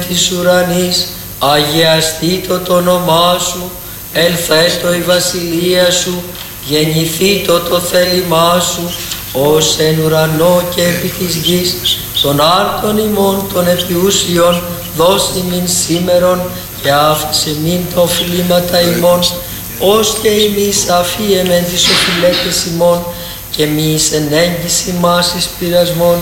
της ουρανής, αγιαστήτω το όνομά σου, ελθέτω η βασιλεία σου, γεννηθήτω το θέλημά σου, ως εν ουρανό και επί της γης, των άρτων ημών των επιούσιων, δώσ' ημίν σήμερον και άφησε μην τα οφειλήματα ημών, ως και εμείς αφίεμεν τις οφειλέτες ημών, και μη εις εν έγκυση μας εις πειρασμόν,